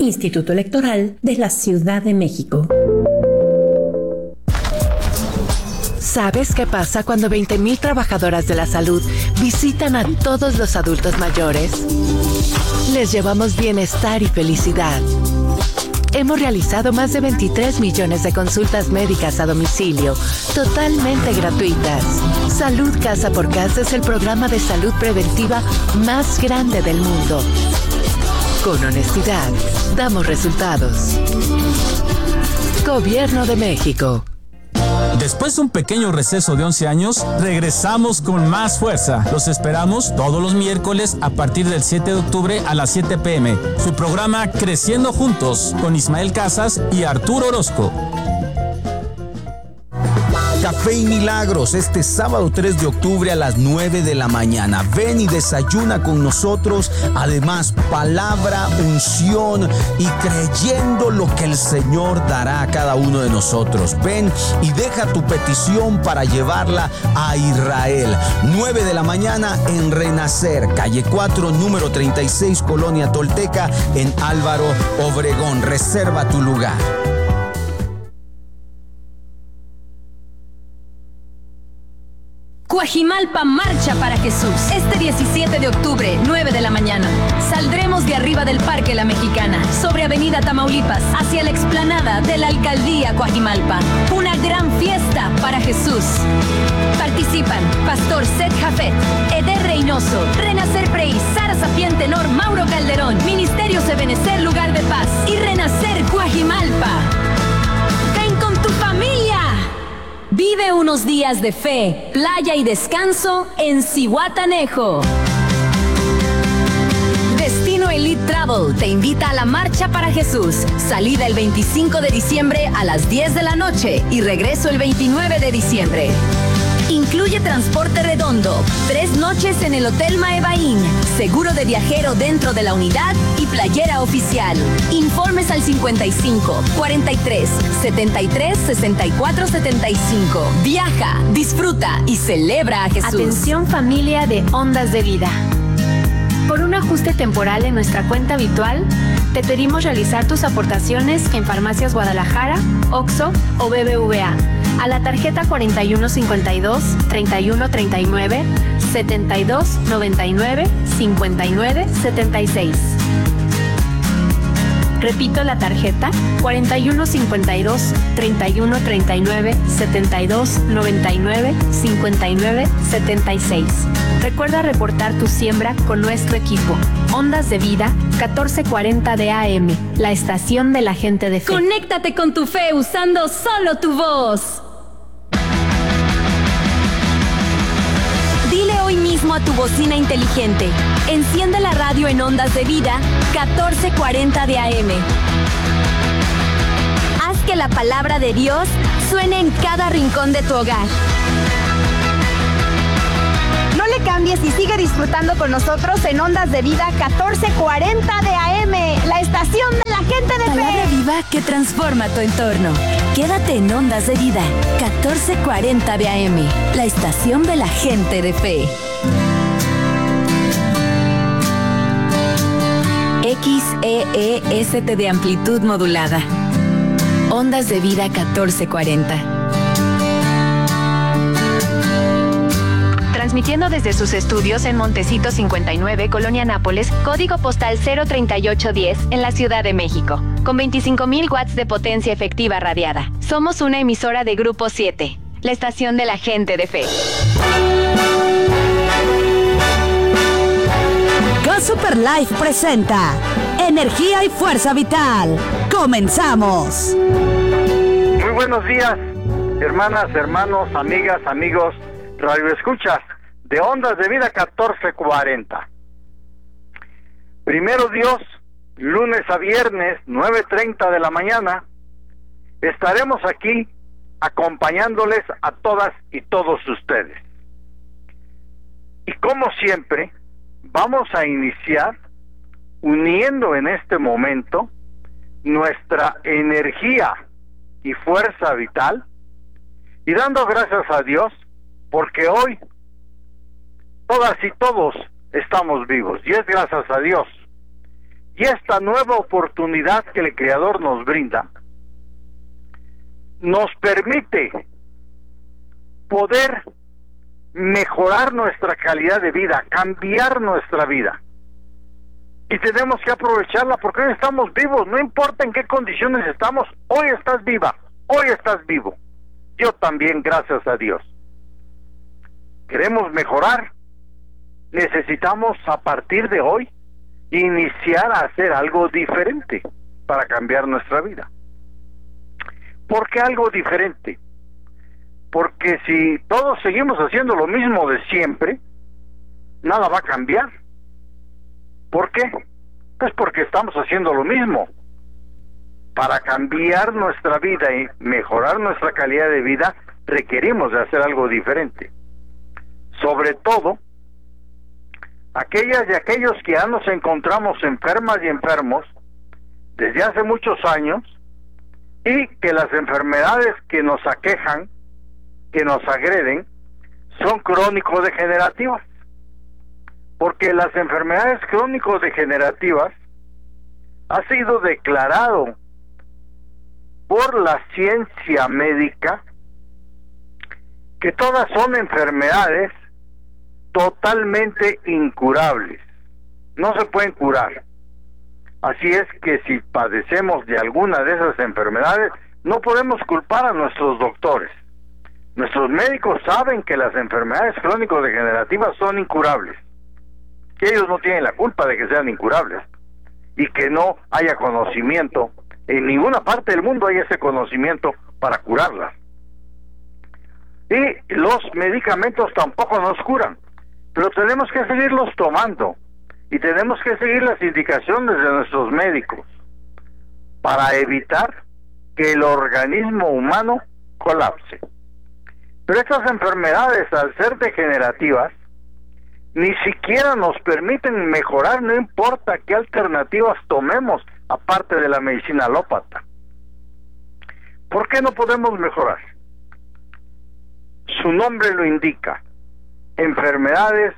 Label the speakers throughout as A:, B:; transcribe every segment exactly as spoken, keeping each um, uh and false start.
A: Instituto Electoral de la Ciudad de México.
B: ¿Sabes qué pasa cuando veinte mil trabajadoras de la salud visitan a todos los adultos mayores? Les llevamos bienestar y felicidad. Hemos realizado más de veintitrés millones de consultas médicas a domicilio, totalmente gratuitas. Salud Casa por Casa es el programa de salud preventiva más grande del mundo. Con honestidad, damos resultados. Gobierno de México.
C: Después de un pequeño receso de once años, regresamos con más fuerza. Los esperamos todos los miércoles a partir del siete de octubre a las siete pm. Su programa Creciendo Juntos con Ismael Casas y Arturo Orozco.
D: Café y Milagros, este sábado tres de octubre a las nueve de la mañana. Ven y desayuna con nosotros. Además, palabra, unción y creyendo lo que el Señor dará a cada uno de nosotros. Ven y deja tu petición para llevarla a Israel. nueve de la mañana en Renacer, calle cuatro, número treinta y seis, Colonia Tolteca, en Álvaro Obregón. Reserva tu lugar.
E: Cuajimalpa marcha para Jesús. Este diecisiete de octubre, nueve de la mañana. Saldremos de arriba del Parque La Mexicana, sobre Avenida Tamaulipas, hacia la explanada de la Alcaldía Cuajimalpa. Una gran fiesta para Jesús. Participan Pastor Seth Jafet, Eder Reynoso, Renacer Prey, Sara Sapien Tenor, Mauro Calderón, Ministerio Ebenecer Lugar de Paz y Renacer Cuajimalpa. ¡Ven con tu familia! Vive unos días de fe, playa y descanso en Zihuatanejo. Destino Elite Travel te invita a la Marcha para Jesús. Salida el veinticinco de diciembre a las diez de la noche y regreso el veintinueve de diciembre. Incluye transporte redondo, tres noches en el Hotel Maebaín, seguro de viajero dentro de la unidad y playera oficial. Informes al cincuenta y cinco, cuarenta y tres, setenta y tres, sesenta y cuatro, setenta y cinco. Viaja, disfruta y celebra a Jesús.
F: Atención familia de Ondas de Vida. Por un ajuste temporal en nuestra cuenta habitual, te pedimos realizar tus aportaciones en Farmacias Guadalajara, Oxxo o B B V A a la tarjeta cuarenta y uno cincuenta y dos, treinta y uno treinta y nueve, setenta y dos noventa y nueve, cincuenta y nueve setenta y seis. Repito la tarjeta cuarenta y uno cincuenta y dos, treinta y uno treinta y nueve, setenta y dos noventa y nueve, cincuenta y nueve setenta y seis. Recuerda reportar tu siembra con nuestro equipo. Ondas de Vida, catorce cuarenta de A M, la estación de la gente de fe.
E: Conéctate con tu fe usando solo tu voz. Dile hoy mismo a tu bocina inteligente: enciende la radio en Ondas de Vida, catorce cuarenta de A M. Haz que la palabra de Dios suene en cada rincón de tu hogar.
G: No le cambies y sigue disfrutando con nosotros en Ondas de Vida catorce cuarenta de A M, la estación de la gente de fe.
E: Palabra viva que transforma tu entorno. Quédate en Ondas de Vida catorce cuarenta de A M, la estación de la gente de fe. X E E S T de amplitud modulada. Ondas de Vida catorce cuarenta.
F: Transmitiendo desde sus estudios en Montecito cincuenta y nueve, Colonia Nápoles, código postal cero treinta y ocho diez, en la Ciudad de México, con veinticinco mil watts de potencia efectiva radiada. Somos una emisora de Grupo siete, la estación de la gente de fe.
H: Go Super Life presenta Energía y Fuerza Vital. ¡Comenzamos!
I: Muy buenos días, hermanas, hermanos, amigas, amigos, radioescuchas de Ondas de Vida catorce cuarenta. Primero Dios, lunes a viernes, nueve treinta de la mañana, estaremos aquí acompañándoles a todas y todos ustedes. Y como siempre, vamos a iniciar uniendo en este momento nuestra energía y fuerza vital y dando gracias a Dios porque hoy todas y todos estamos vivos y es gracias a Dios. Y esta nueva oportunidad que el Creador nos brinda nos permite poder mejorar nuestra calidad de vida, cambiar nuestra vida. Y tenemos que aprovecharla porque hoy estamos vivos, no importa en qué condiciones estamos, hoy estás viva, hoy estás vivo. Yo también, gracias a Dios. Queremos mejorar, necesitamos a partir de hoy iniciar a hacer algo diferente para cambiar nuestra vida. ¿Por qué algo diferente? Porque si todos seguimos haciendo lo mismo de siempre, nada va a cambiar. ¿Por qué? Pues porque estamos haciendo lo mismo. Para cambiar nuestra vida y mejorar nuestra calidad de vida, requerimos de hacer algo diferente. Sobre todo, aquellas y aquellos que ya nos encontramos enfermas y enfermos desde hace muchos años, y que las enfermedades que nos aquejan, que nos agreden, son crónico-degenerativas. Porque las enfermedades crónico-degenerativas ha sido declarado por la ciencia médica que todas son enfermedades totalmente incurables, no se pueden curar. Así es que si padecemos de alguna de esas enfermedades, no podemos culpar a nuestros doctores. Nuestros médicos saben que las enfermedades crónico-degenerativas son incurables, que ellos no tienen la culpa de que sean incurables, y que no haya conocimiento, en ninguna parte del mundo hay ese conocimiento para curarlas. Y los medicamentos tampoco nos curan, pero tenemos que seguirlos tomando, y tenemos que seguir las indicaciones de nuestros médicos para evitar que el organismo humano colapse. Pero estas enfermedades, al ser degenerativas, ni siquiera nos permiten mejorar, no importa qué alternativas tomemos aparte de la medicina alópata. ¿Por qué no podemos mejorar? Su nombre lo indica: enfermedades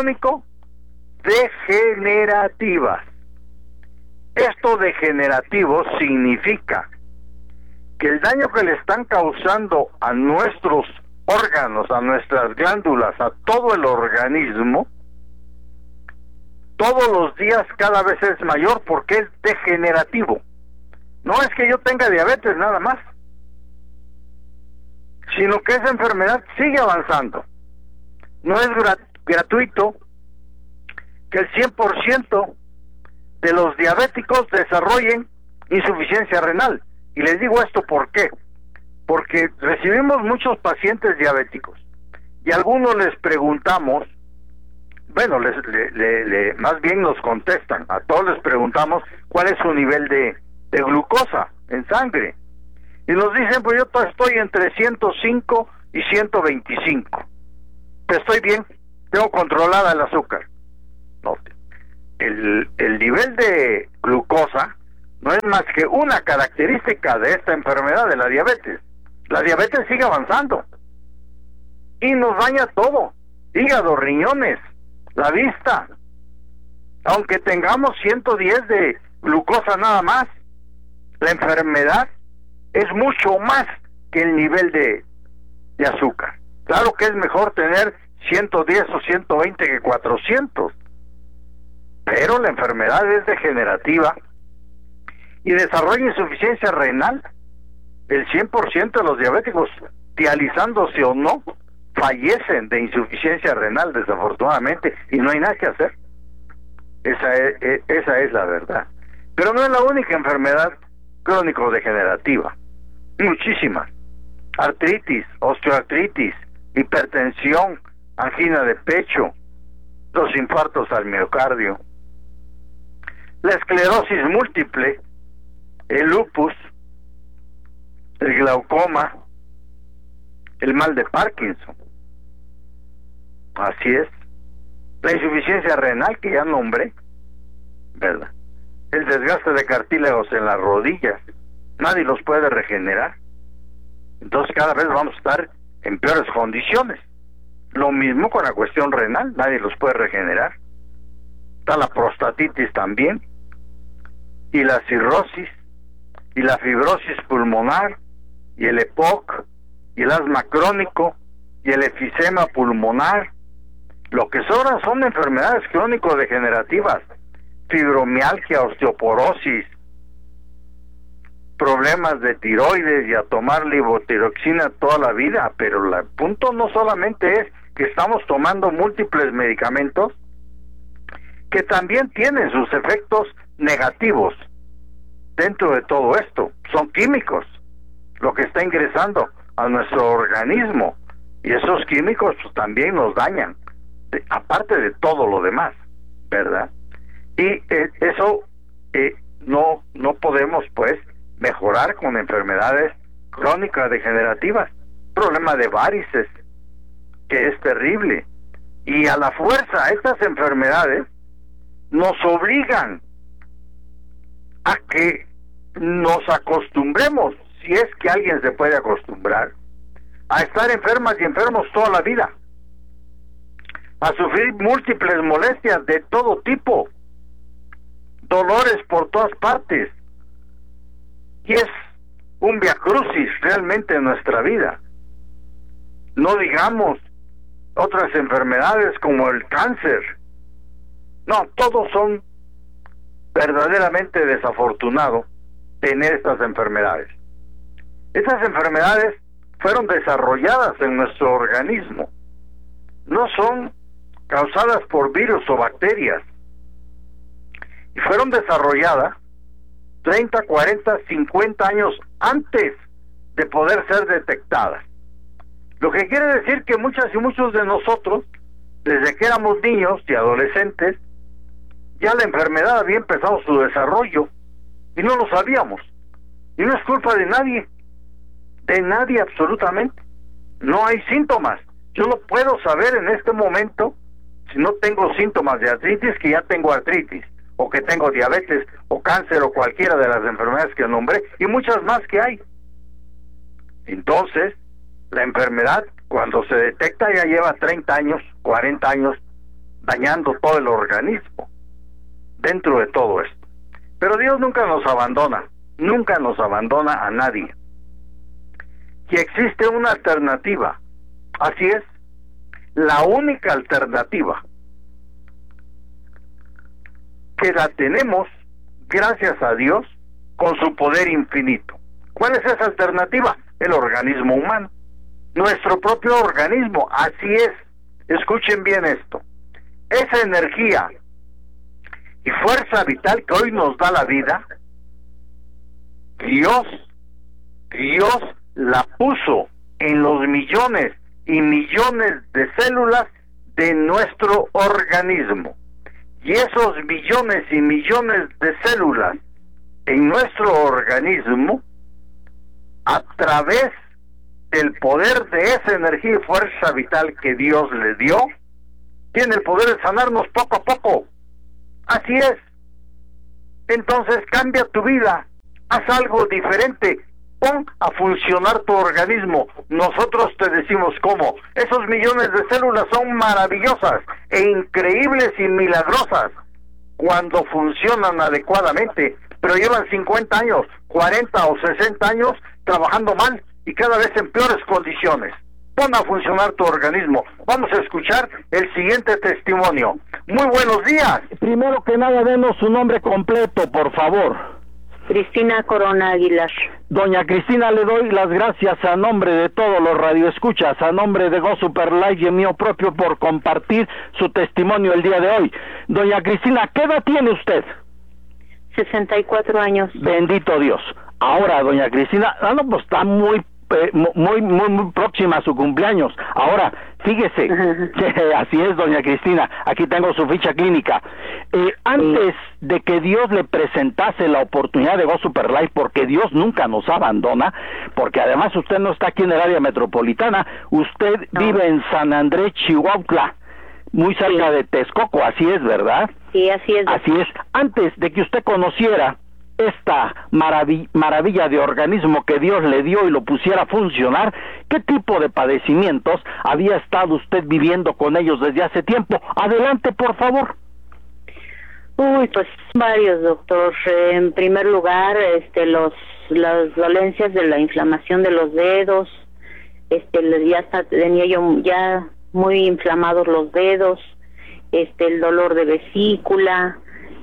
I: crónico-degenerativas. Esto degenerativo significa que el daño que le están causando a nuestros órganos, a nuestras glándulas, a todo el organismo, todos los días cada vez es mayor porque es degenerativo. No es que yo tenga diabetes nada más, sino que esa enfermedad sigue avanzando. No es grat- gratuito que el cien por ciento de los diabéticos desarrollen insuficiencia renal. Y les digo esto ¿por qué? Porque recibimos muchos pacientes diabéticos y a algunos les preguntamos, bueno, les, le, le, le, más bien nos contestan, a todos les preguntamos cuál es su nivel de, de glucosa en sangre. Y nos dicen, pues yo estoy entre ciento cinco y ciento veinticinco. Pues estoy bien, tengo controlada el azúcar. No, el, el nivel de glucosa no es más que una característica de esta enfermedad de la diabetes. La diabetes sigue avanzando y nos daña todo: hígado, riñones, la vista. Aunque tengamos ciento diez de glucosa nada más, la enfermedad es mucho más que el nivel de, de azúcar. Claro que es mejor tener ciento diez o ciento veinte que cuatrocientos, pero la enfermedad es degenerativa y desarrolla insuficiencia renal. El cien por ciento de los diabéticos, dializándose o no, fallecen de insuficiencia renal, desafortunadamente, y no hay nada que hacer. Esa es, esa es la verdad. Pero no es la única enfermedad crónico-degenerativa. Muchísimas: artritis, osteoartritis, hipertensión, angina de pecho, los infartos al miocardio, la esclerosis múltiple, el lupus, el glaucoma, el mal de Parkinson. Así es. La insuficiencia renal que ya nombré, ¿verdad? El desgaste de cartílagos en las rodillas, nadie los puede regenerar. Entonces cada vez vamos a estar en peores condiciones. Lo mismo con la cuestión renal, nadie los puede regenerar. Está la prostatitis también, y la cirrosis y la fibrosis pulmonar y el E P O C y el asma crónico y el efisema pulmonar. Lo que sobran son enfermedades crónico-degenerativas, fibromialgia, osteoporosis, problemas de tiroides y a tomar levotiroxina toda la vida. Pero el punto no solamente es que estamos tomando múltiples medicamentos que también tienen sus efectos negativos dentro de todo esto. Son químicos lo que está ingresando a nuestro organismo, y esos químicos pues, también nos dañan, de, aparte de todo lo demás, ¿verdad? Y eh, eso eh, no no podemos pues mejorar con enfermedades crónicas degenerativas, problema de varices, que es terrible, y a la fuerza estas enfermedades nos obligan a que nos acostumbremos, si es que alguien se puede acostumbrar, a estar enfermas y enfermos toda la vida, a sufrir múltiples molestias de todo tipo, dolores por todas partes, y es un viacrucis realmente en nuestra vida. No digamos otras enfermedades como el cáncer. No, todos son verdaderamente desafortunados tener estas enfermedades. Estas enfermedades fueron desarrolladas en nuestro organismo, no son causadas por virus o bacterias, y fueron desarrolladas treinta, cuarenta, cincuenta años antes de poder ser detectadas. Lo que quiere decir que muchas y muchos de nosotros, desde que éramos niños y adolescentes, ya la enfermedad había empezado su desarrollo y no lo sabíamos. Y no es culpa de nadie, de nadie absolutamente. No hay síntomas. Yo no puedo saber en este momento si no tengo síntomas de artritis, que ya tengo artritis, o que tengo diabetes, o cáncer, o cualquiera de las enfermedades que nombré, y muchas más que hay. Entonces, la enfermedad, cuando se detecta, ya lleva treinta años, cuarenta años, dañando todo el organismo, dentro de todo esto. Pero Dios nunca nos abandona, nunca nos abandona a nadie. Y existe una alternativa, así es, la única alternativa, que la tenemos, gracias a Dios, con su poder infinito. ¿Cuál es esa alternativa? El organismo humano, nuestro propio organismo, así es. Escuchen bien esto. Esa energía y fuerza vital que hoy nos da la vida, Dios, Dios la puso en los millones y millones de células de nuestro organismo. Y esos millones y millones de células en nuestro organismo, a través del poder de esa energía y fuerza vital que Dios le dio, tiene el poder de sanarnos poco a poco. Así es. Entonces cambia tu vida, haz algo diferente, pon a funcionar tu organismo. Nosotros te decimos cómo. Esos millones de células son maravillosas e increíbles y milagrosas cuando funcionan adecuadamente, pero llevan cincuenta años, cuarenta o sesenta años trabajando mal y cada vez en peores condiciones. Pon a funcionar tu organismo. Vamos a escuchar el siguiente testimonio. Muy buenos días.
J: Primero que nada, denos su nombre completo, por favor.
K: Cristina Corona Aguilar.
J: Doña Cristina, le doy las gracias a nombre de todos los radioescuchas, a nombre de Go Super Live y en mío propio, por compartir su testimonio el día de hoy. Doña Cristina, ¿qué edad tiene usted?
K: sesenta y cuatro años.
J: Bendito Dios. Ahora, doña Cristina, ah, no, pues está muy, eh, muy, muy, muy próxima a su cumpleaños. Ahora, fíjese, que así es, doña Cristina, aquí tengo su ficha clínica. Eh, antes sí. de que Dios le presentase la oportunidad de Go Super Life, porque Dios nunca nos abandona, porque además usted no está aquí en el área metropolitana, usted no. vive en San Andrés, Chihuahua, muy cerca sí. de Texcoco, así es, ¿verdad?
K: Sí, así es.
J: Así es. Antes de que usted conociera esta marav- maravilla de organismo que Dios le dio y lo pusiera a funcionar, ¿qué tipo de padecimientos había estado usted viviendo con ellos desde hace tiempo? Adelante, por favor.
K: Uy, pues varios, doctor. En primer lugar, este, los las dolencias de la inflamación de los dedos, este, ya está, tenía yo ya muy inflamados los dedos, este, el dolor de vesícula,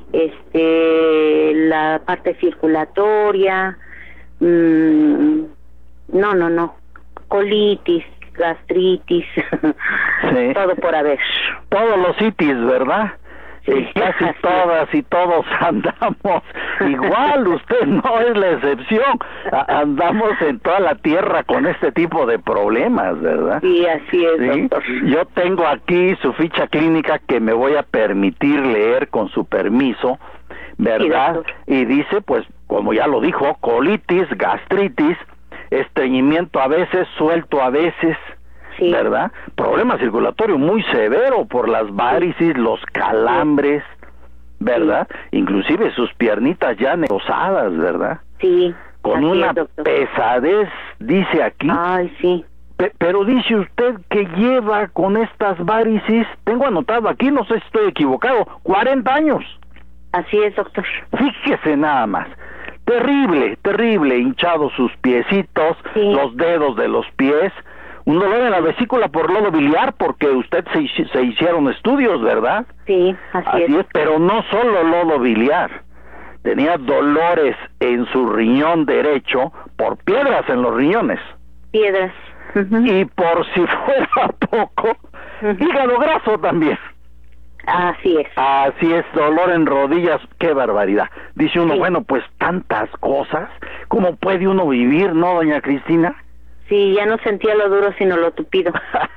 K: este, la parte circulatoria, mmm, no, no, no, colitis, gastritis,
J: sí.
K: Todo por haber.
J: Todos los itis, ¿verdad?
K: Sí,
J: y casi todas y todos andamos igual, usted no es la excepción, A andamos en toda la tierra con este tipo de problemas, ¿verdad?
K: Sí, así es,
J: ¿Sí?
K: doctor.
J: Yo tengo aquí su ficha clínica que me voy a permitir leer con su permiso, ¿verdad? Sí, y dice, pues, como ya lo dijo, colitis, gastritis, estreñimiento a veces, suelto a veces, sí. ¿verdad? Problema circulatorio muy severo por las varices, los calambres, ¿verdad? Sí. Inclusive sus piernitas ya necrosadas, ¿verdad?
K: Sí.
J: Con una es, pesadez, dice aquí.
K: Ay, sí.
J: Pe pero dice usted que lleva con estas varices, tengo anotado aquí, no sé si estoy equivocado, cuarenta años.
K: Así es, doctor.
J: Fíjese nada más. Terrible, terrible, hinchados sus piecitos, sí. los dedos de los pies, un dolor en la vesícula por lodo biliar, porque usted se, se hicieron estudios, ¿verdad?
K: Sí, así, así es.
J: es. Pero no solo lodo biliar, tenía dolores en su riñón derecho por piedras en los riñones.
K: Piedras. Uh-huh.
J: Y por si fuera poco, uh-huh. hígado graso también.
K: Así es.
J: Así es, dolor en rodillas, qué barbaridad. Dice uno, sí. bueno, pues tantas cosas, ¿cómo puede uno vivir, no, doña Cristina?
K: Sí, ya no sentía lo duro, sino lo tupido.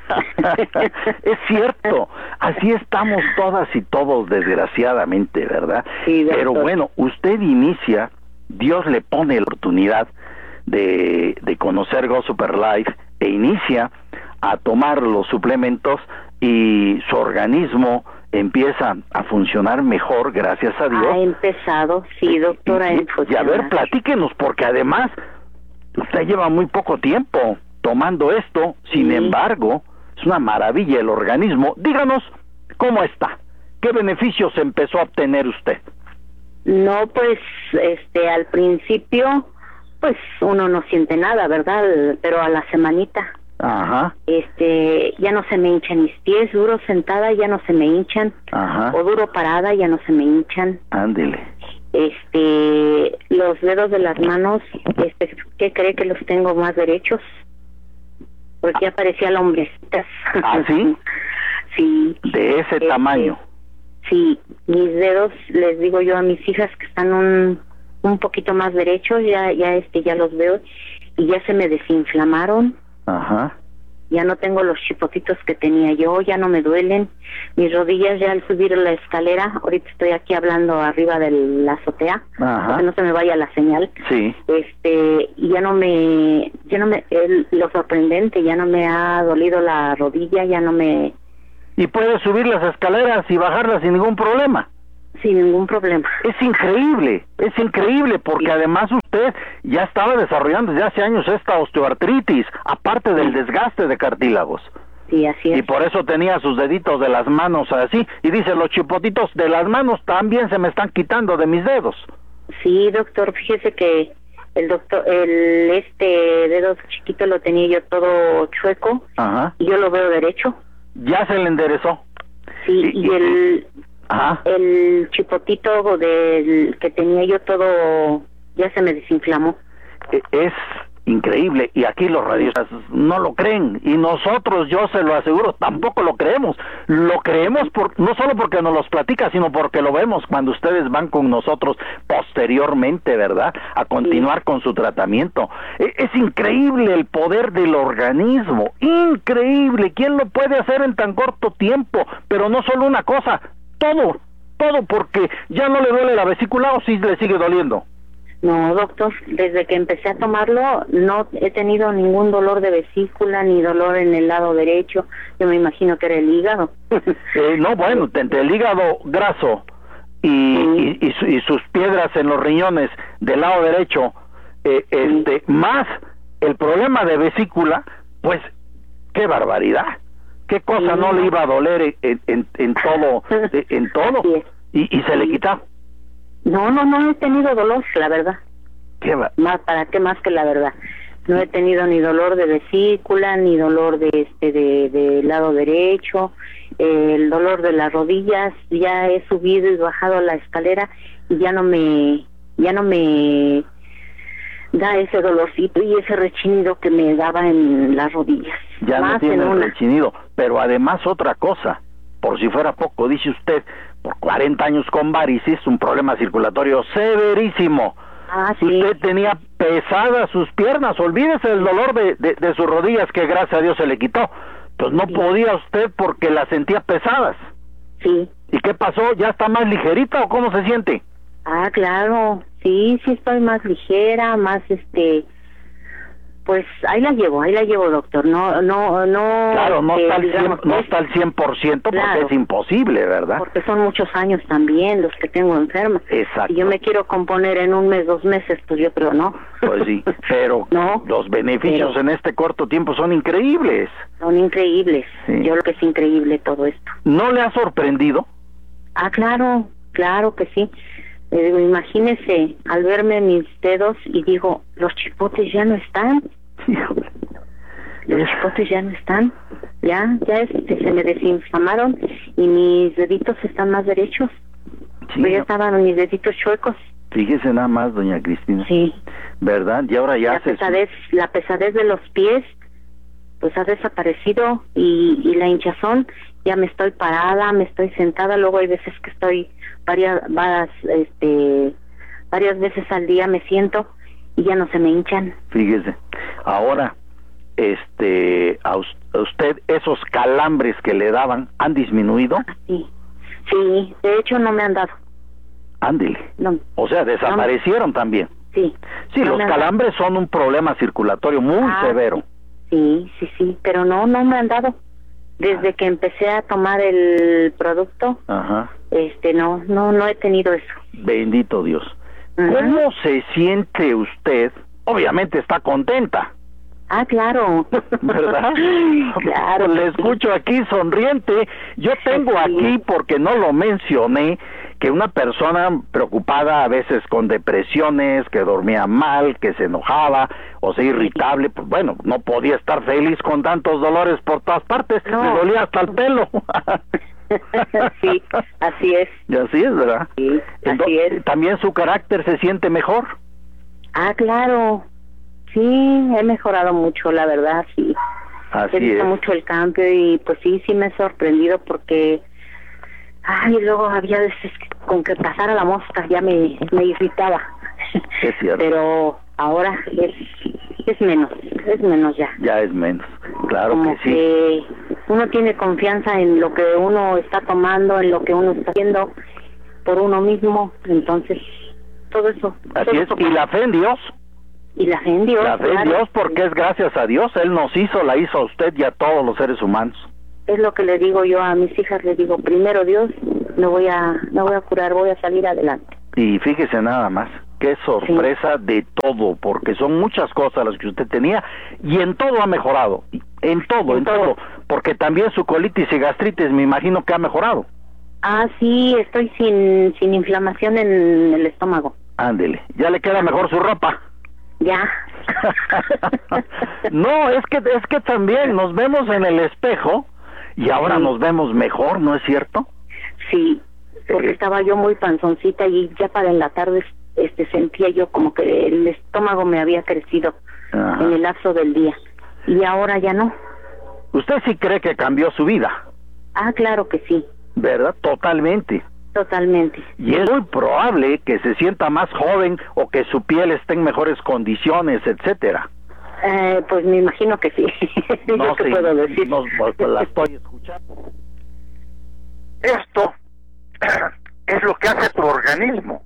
J: Es cierto, así estamos todas y todos, desgraciadamente, ¿verdad?
K: Sí,
J: pero bueno, usted inicia, Dios le pone la oportunidad de, de conocer Go Super Life e inicia a tomar los suplementos y su organismo empieza a funcionar mejor, gracias a Dios.
K: Ha empezado, sí, doctora.
J: Y, y, y a ver, platíquenos, porque además usted lleva muy poco tiempo tomando esto, sin sí. embargo, es una maravilla el organismo. Díganos, ¿cómo está? ¿Qué beneficios empezó a obtener usted?
K: No, pues, este, al principio, pues, uno no siente nada, ¿verdad? Pero a la semanita...
J: Ajá.
K: Este, ya no se me hinchan mis pies, duro sentada ya no se me hinchan.
J: Ajá.
K: O duro parada ya no se me hinchan.
J: Ándele.
K: Este, los dedos de las manos, este, ¿qué cree que los tengo más derechos? Porque ya parecía lombrecitas.
J: ¿Ah, sí?
K: Sí.
J: De ese
K: este,
J: tamaño.
K: Sí, mis dedos, les digo yo a mis hijas que están un, un poquito más derechos, ya, ya este, ya los veo, y ya se me desinflamaron.
J: Ajá.
K: Ya no tengo los chipotitos que tenía yo, ya no me duelen. Mis rodillas ya al subir la escalera, ahorita estoy aquí hablando arriba de la azotea,
J: Ajá.
K: para que no se me vaya la señal.
J: Sí.
K: Este, y ya no me, ya no me, el, lo sorprendente, ya no me ha dolido la rodilla, ya no me...
J: Y puede subir las escaleras y bajarlas sin ningún problema.
K: Sin ningún problema.
J: Es increíble, es increíble, porque sí. además usted ya estaba desarrollando desde hace años esta osteoartritis, aparte del desgaste de cartílagos.
K: Sí, así es.
J: Y por eso tenía sus deditos de las manos así, y dice, los chipotitos de las manos también se me están quitando de mis dedos.
K: Sí, doctor, fíjese que el doctor, el este dedo chiquito lo tenía yo todo chueco.
J: Ajá.
K: Y yo lo veo derecho.
J: Ya se le enderezó.
K: Sí, y, y el...
J: Ajá.
K: El chipotito del que tenía yo todo ya se me desinflamó.
J: Es increíble, y aquí los radios no lo creen, y nosotros, yo se lo aseguro, tampoco lo creemos. Lo creemos por, no solo porque nos los platica, sino porque lo vemos cuando ustedes van con nosotros posteriormente, ¿verdad? A continuar sí. con su tratamiento. Es increíble el poder del organismo, increíble. ¿Quién lo puede hacer en tan corto tiempo? Pero no solo una cosa, todo, todo, porque ya no le duele la vesícula, o sí le sigue doliendo.
K: No, doctor, desde que empecé a tomarlo no he tenido ningún dolor de vesícula ni dolor en el lado derecho. Yo me imagino que era el hígado.
J: eh, no, bueno, entre el hígado graso y, sí. y, y, su, y sus piedras en los riñones del lado derecho, eh, este, sí. más el problema de vesícula, pues qué barbaridad. ¿Qué cosa sí. no le iba a doler en, en, en todo? En todo. ¿Y, y se le quitó?
K: No, no, no he tenido dolor, la verdad.
J: ¿Qué va?
K: Más, ¿para qué más que la verdad? No he tenido ni dolor de vesícula, ni dolor de este de, de lado derecho, eh, el dolor de las rodillas. Ya he subido y bajado la escalera y ya no me, ya no me da ese dolorcito y ese rechinido que me daba en las rodillas.
J: Ya
K: más
J: no tiene
K: en
J: el
K: una.
J: rechinido, pero además otra cosa, por si fuera poco, dice usted, por cuarenta años con varices, un problema circulatorio severísimo.
K: Ah, sí.
J: Usted tenía pesadas sus piernas, olvídese del dolor de, de, de sus rodillas que gracias a Dios se le quitó. Pues no sí. podía usted porque las sentía pesadas.
K: Sí.
J: ¿Y qué pasó? ¿Ya está más ligerita o cómo se siente?
K: Ah, claro, sí, sí estoy más ligera, más este... Pues ahí la llevo, ahí la llevo, doctor. No, no, no.
J: Claro, no,
K: eh,
J: está, al
K: digamos,
J: cien, no está al cien por ciento porque
K: claro,
J: es imposible, ¿verdad?
K: Porque son muchos años también los que tengo enferma.
J: Exacto.
K: Si yo me quiero componer en un mes, dos meses, pues yo creo no.
J: Pues sí, pero
K: no,
J: los beneficios
K: pero,
J: en este corto tiempo son increíbles.
K: Son increíbles. Sí. Yo creo que es increíble todo esto.
J: ¿No le ha sorprendido?
K: Ah, claro, claro que sí. Le digo, imagínese, al verme mis dedos y digo, los chipotes ya no están. Los chipotes ya no están. Ya, ya este, se me desinflamaron y mis deditos están más derechos. Sí, ya estaban mis deditos chuecos.
J: Fíjese nada más, doña Cristina.
K: Sí.
J: ¿Verdad? Y ahora ya
K: la
J: se...
K: pesadez, la pesadez de los pies, pues ha desaparecido y, y la hinchazón, ya me estoy parada, me estoy sentada, luego hay veces que estoy varias, varias, este, varias veces al día me siento y ya no se me hinchan.
J: Fíjese, ahora, este, a usted esos calambres que le daban, ¿han disminuido?
K: Sí, sí, de hecho no me han dado.
J: Ándele.
K: No.
J: O sea, desaparecieron no. también.
K: Sí.
J: Sí, no los calambres dado. Son un problema circulatorio muy
K: ah,
J: severo.
K: Sí, sí, sí, pero no, no me han dado. Desde que empecé a tomar el producto,
J: Ajá.
K: este, no, no, no he tenido eso.
J: Bendito Dios.
K: Uh-huh.
J: ¿Cómo se siente usted? Obviamente está contenta.
K: Ah, claro.
J: ¿Verdad?
K: Claro.
J: Le escucho aquí sonriente. Yo tengo sí. aquí, porque no lo mencioné, que una persona preocupada a veces con depresiones, que dormía mal, que se enojaba o sea irritable, pues bueno, no podía estar feliz con tantos dolores por todas partes, no. Le dolía hasta el pelo.
K: Sí, así es.
J: Y así es, ¿verdad?
K: Sí, así es.
J: ¿También su carácter se siente mejor?
K: Ah, claro. Sí, he mejorado mucho, la verdad, sí.
J: Así
K: he visto
J: es.
K: mucho el cambio y pues sí, sí me he sorprendido porque... Ay, luego había veces que con que pasara la mosca ya me, me irritaba.
J: Es cierto.
K: Pero ahora es, es menos, es menos ya.
J: Ya es menos, claro
K: Como
J: que sí.
K: Que uno tiene confianza en lo que uno está tomando, en lo que uno está haciendo por uno mismo, entonces todo eso.
J: Así
K: todo
J: es,
K: eso
J: y la fe en Dios.
K: Y la fe en Dios.
J: La fe en
K: claro.
J: Dios porque es gracias a Dios, Él nos hizo, la hizo a usted y a todos los seres humanos.
K: Es lo que le digo yo a mis hijas, les digo, primero Dios, me voy a, me voy a curar, voy a salir adelante.
J: Y fíjese nada más, qué sorpresa sí. de todo, porque son muchas cosas las que usted tenía y en todo ha mejorado, en todo, en, en todo. todo, porque también su colitis y gastritis me imagino que ha mejorado.
K: Ah, sí, estoy sin, sin inflamación en el estómago.
J: Ándele, ya le queda mejor su ropa.
K: Ya.
J: No, es que es que también nos vemos en el espejo y ahora sí. nos vemos mejor, ¿no es cierto?
K: Sí, porque eh. estaba yo muy panzoncita y ya para en la tarde este sentía yo como que el estómago me había crecido Ajá. en el lapso del día y ahora ya no.
J: ¿Usted sí cree que cambió su vida?
K: Ah, claro que sí.
J: ¿Verdad? Totalmente.
K: Totalmente.
J: Y es muy probable que se sienta más joven o que su piel esté en mejores condiciones, etcétera.
K: Eh, pues me imagino que sí.
J: No
K: sé
J: sí,
K: qué puedo decir.
J: No, pues la estoy escuchando.
I: Esto es lo que hace tu organismo.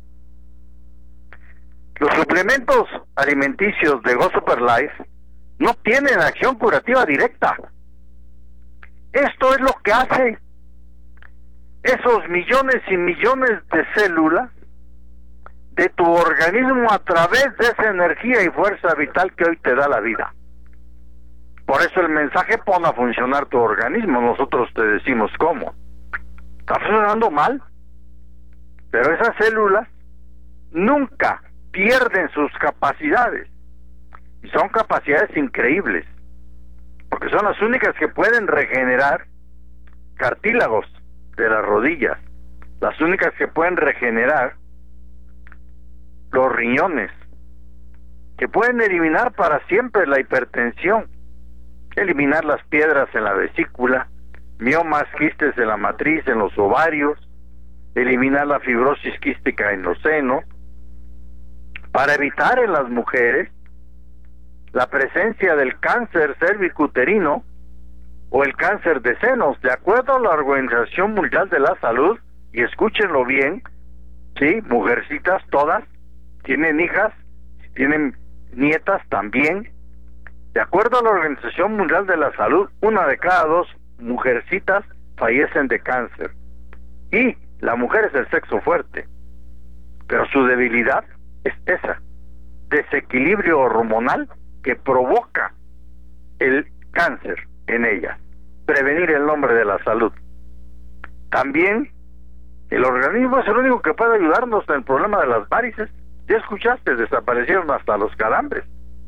I: Los suplementos alimenticios de Go Super Life no tienen acción curativa directa. Esto es lo que hace esos millones y millones de células de tu organismo a través de esa energía y fuerza vital que hoy te da la vida. Por eso el mensaje pone a funcionar tu organismo. Nosotros te decimos cómo. ¿Está funcionando mal? Pero esas células nunca pierden sus capacidades. Y son capacidades increíbles, porque son las únicas que pueden regenerar cartílagos de las rodillas, las únicas que pueden regenerar los riñones, que pueden eliminar para siempre la hipertensión, eliminar las piedras en la vesícula, miomas, quistes de la matriz en los ovarios, eliminar la fibrosis quística en los senos, para evitar en las mujeres la presencia del cáncer cervicuterino o el cáncer de senos. De acuerdo a la Organización Mundial de la Salud, y escúchenlo bien, sí, mujercitas todas, tienen hijas, tienen nietas también, de acuerdo a la Organización Mundial de la Salud, una de cada dos mujercitas fallecen de cáncer. Y la mujer es el sexo fuerte, pero su debilidad es esa, desequilibrio hormonal que provoca el cáncer en ella. Prevenir en nombre de la salud. También el organismo es el único que puede ayudarnos en el problema de las varices. Ya escuchaste, desaparecieron hasta los calambres.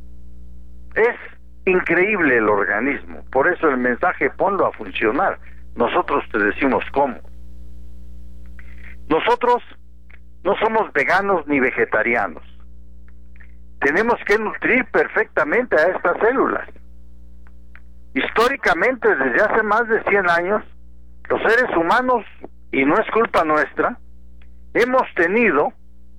I: Es increíble el organismo, por eso el mensaje ponlo a funcionar. Nosotros te decimos cómo. Nosotros no somos veganos ni vegetarianos. Tenemos que nutrir perfectamente a estas células. Históricamente, desde hace más de cien años, los seres humanos, y no es culpa nuestra, hemos tenido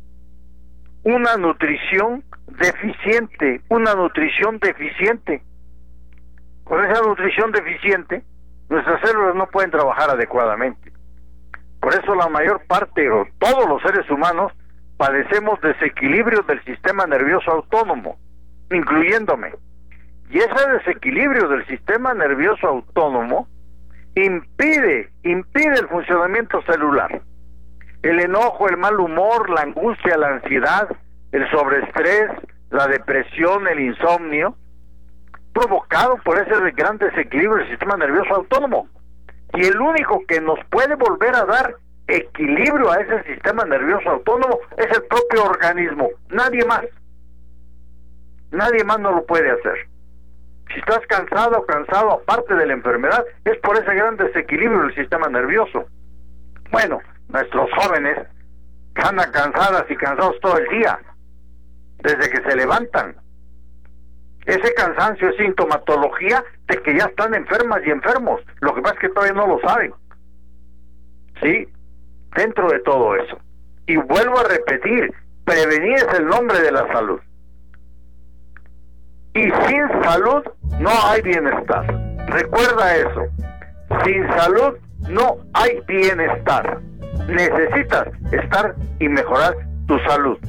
I: una nutrición deficiente, una nutrición deficiente. Con esa nutrición deficiente, nuestras células no pueden trabajar adecuadamente. Por eso la mayor parte, o todos los seres humanos, padecemos desequilibrio del sistema nervioso autónomo, incluyéndome. Y ese desequilibrio del sistema nervioso autónomo impide, impide el funcionamiento celular. El enojo, el mal humor, la angustia, la ansiedad, el sobreestrés, la depresión, el insomnio, provocado por ese gran desequilibrio del sistema nervioso autónomo. Y el único que nos puede volver a dar equilibrio a ese sistema nervioso autónomo es el propio organismo, nadie más. Nadie más no lo puede hacer. Si estás cansado o cansado aparte de la enfermedad, es por ese gran desequilibrio del sistema nervioso. Bueno, nuestros jóvenes andan cansadas y cansados todo el día, desde que se levantan. Ese cansancio es sintomatología de que ya están enfermas y enfermos. Lo que pasa es que todavía no lo saben. ¿Sí? Dentro de todo eso. Y vuelvo a repetir, prevenir es el nombre de la salud. Y sin salud no hay bienestar. Recuerda eso. Sin salud no hay bienestar. Necesitas estar y mejorar tu salud.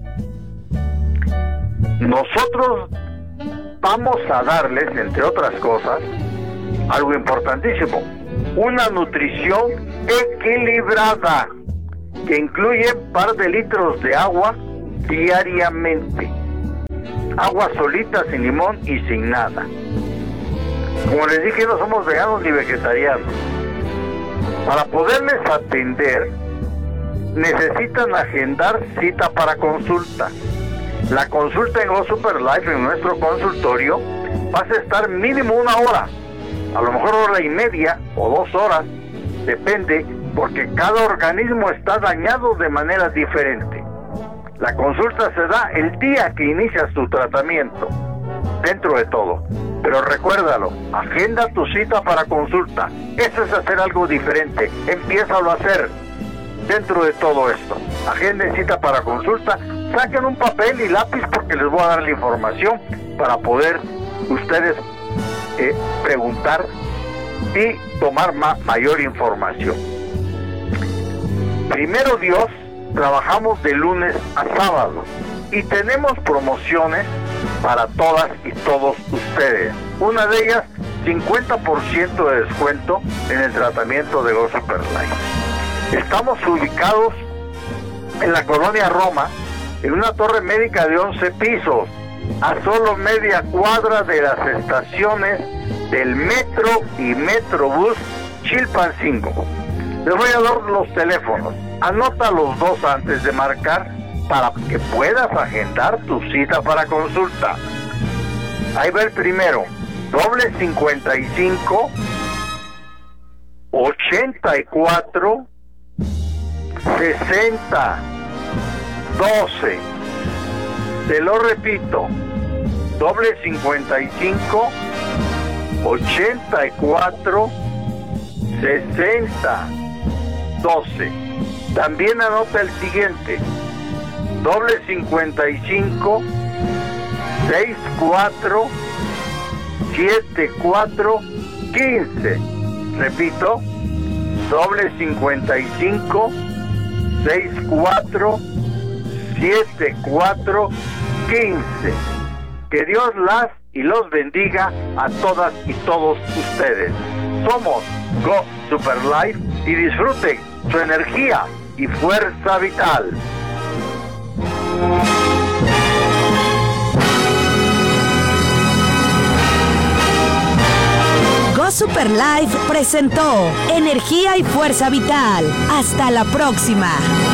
I: Nosotros vamos a darles, entre otras cosas, algo importantísimo: una nutrición equilibrada que incluye un par de litros de agua diariamente. Agua solita, sin limón y sin nada. Como les dije, no somos veganos ni vegetarianos. Para poderles atender, necesitan agendar cita para consulta. La consulta en Go Super Life, en nuestro consultorio, vas a estar mínimo una hora, a lo mejor hora y media o dos horas, depende, porque cada organismo está dañado de manera diferente. La consulta se da el día que inicias tu tratamiento, dentro de todo. Pero recuérdalo, agenda tu cita para consulta. Eso es hacer algo diferente. Empiézalo a hacer dentro de todo esto. Agenden cita para consulta. Saquen un papel y lápiz porque les voy a dar la información para poder ustedes eh, preguntar y tomar ma- mayor información. Primero Dios, trabajamos de lunes a sábado y tenemos promociones para todas y todos ustedes. Una de ellas, cincuenta por ciento de descuento en el tratamiento de Go Super Life. Estamos ubicados en la colonia Roma, en una torre médica de once pisos, a solo media cuadra de las estaciones del Metro y Metrobús Chilpancingo. Les voy a dar los teléfonos. Anota los dos antes de marcar para que puedas agendar tu cita para consulta. Ahí va el primero. Doble cincuenta y cinco, ochenta y cuatro, sesenta, doce. Te lo repito. Doble cincuenta y cinco, ochenta y cuatro, sesenta, doce. También anota el siguiente. Doble cincuenta y cinco, sesenta y cuatro, setenta y cuatro, quince. Repito. Doble cincuenta y cinco, sesenta y cuatro, setenta y cuatro, quince. Que Dios las y los bendiga a todas y todos ustedes. Somos Go Super Life y disfruten su energía y fuerza vital.
H: Go Super Life presentó Energía y Fuerza Vital. Hasta la próxima.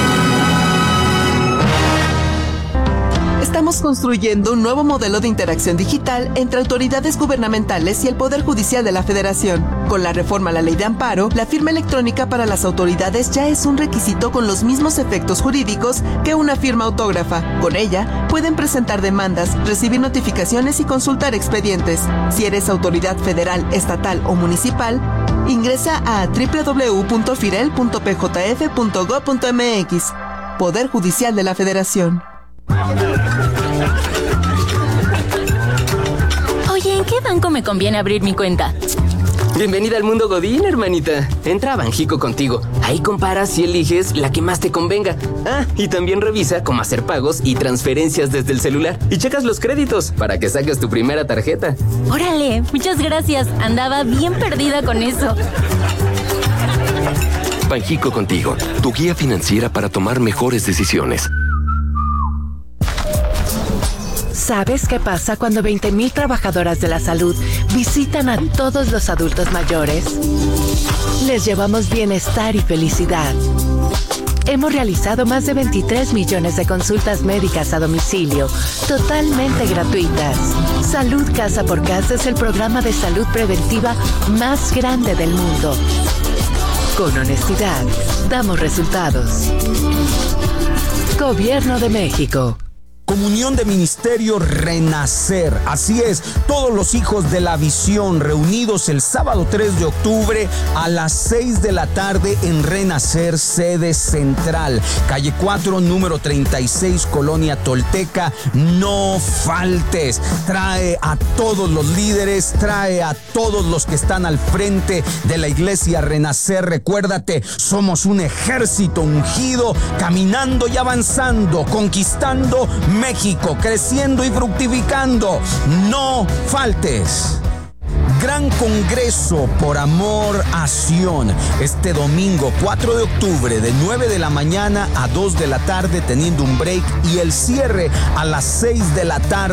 L: Estamos construyendo un nuevo modelo de interacción digital entre autoridades gubernamentales y el Poder Judicial de la Federación. Con la reforma a la Ley de Amparo, la firma electrónica para las autoridades ya es un requisito con los mismos efectos jurídicos que una firma autógrafa. Con ella, pueden presentar demandas, recibir notificaciones y consultar expedientes. Si eres autoridad federal, estatal o municipal, ingresa a doble u doble u doble u punto firel punto p j f punto gob punto m x. Poder Judicial de la Federación.
M: Oye, ¿en qué banco me conviene abrir mi cuenta?
N: Bienvenida al mundo Godín, hermanita. Entra a Banjico Contigo. Ahí comparas y eliges la que más te convenga. Ah, y también revisa cómo hacer pagos y transferencias desde el celular. Y checas los créditos para que saques tu primera tarjeta.
M: Órale, muchas gracias. Andaba bien perdida con eso.
O: Banjico Contigo, tu guía financiera para tomar mejores decisiones.
B: ¿Sabes qué pasa cuando veinte mil trabajadoras de la salud visitan a todos los adultos mayores? Les llevamos bienestar y felicidad. Hemos realizado más de veintitrés millones de consultas médicas a domicilio, totalmente gratuitas. Salud Casa por Casa es el programa de salud preventiva más grande del mundo. Con honestidad, damos resultados. Gobierno de México.
D: Comunión de Ministerio Renacer. Así es, todos los hijos de la visión reunidos el sábado tres de octubre a las seis de la tarde en Renacer, sede central, calle cuatro, número treinta y seis, Colonia Tolteca. No faltes. Trae a todos los líderes, trae a todos los que están al frente de la iglesia Renacer. Recuérdate, somos un ejército ungido, caminando y avanzando, conquistando México, creciendo y fructificando. No faltes. Gran Congreso por Amor a Sion, este domingo cuatro de octubre de nueve de la mañana a dos de la tarde, teniendo un break, y el cierre a las seis de la tarde.